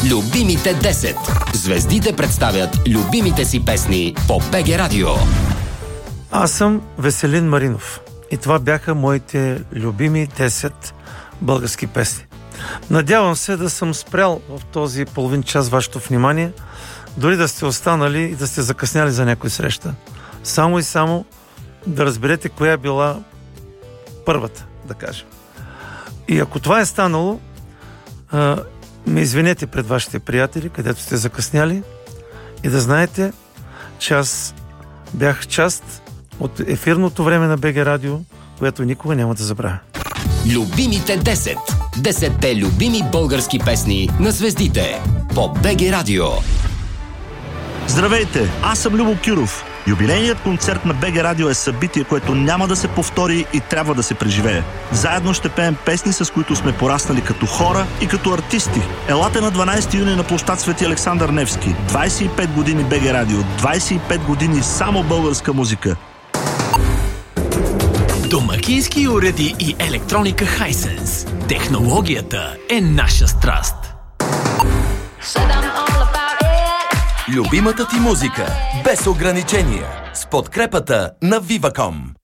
Любимите 10. Звездите представят любимите си песни по БГ Радио. Аз съм Веселин Маринов и това бяха моите любими 10 български песни. Надявам се да съм спрял в този половин час вашето внимание, дори да сте останали и да сте закъсняли за някой среща. Само и само да разберете коя е била първата, да кажем. И ако това е станало, ме извинете пред вашите приятели, където сте закъсняли, и да знаете, че аз бях част от ефирното време на БГ Радио, което никога няма да забравя. Любимите 10. 10-те любими български песни на звездите по БГ Радио. Здравейте, аз съм Любо Кюров. Юбилейният концерт на БГ Радио е събитие, което няма да се повтори и трябва да се преживее. Заедно ще пеем песни, с които сме пораснали като хора и като артисти. Елате на 12 юни на площад Свети Александър Невски. 25 години БГ Радио, 25 години само българска музика. Домакински уреди и електроника Hisense. Технологията е наша страст. Любимата ти музика без ограничения с подкрепата на Viva.com.